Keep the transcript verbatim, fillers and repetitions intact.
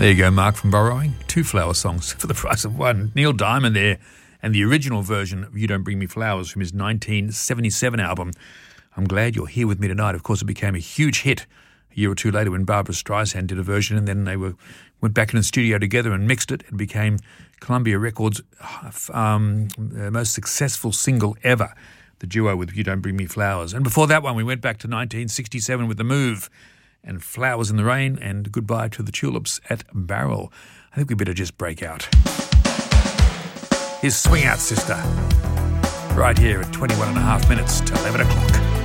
There you go, Mark from Borrowing. Two flower songs for the price of one. Neil Diamond there, and the original version of You Don't Bring Me Flowers from his nineteen seventy-seven album, I'm Glad You're Here With Me Tonight. Of course, it became a huge hit a year or two later when Barbra Streisand did a version, and then they were went back in the studio together and mixed it. It became Columbia Records' um, most successful single ever, the duo with You Don't Bring Me Flowers. And before that one, we went back to nineteen sixty-seven with The Move and Flowers in the Rain and Goodbye to the Tulips at Barrel. I think we better just break out. Here's Swing Out Sister, right here at twenty-one and a half minutes to eleven o'clock.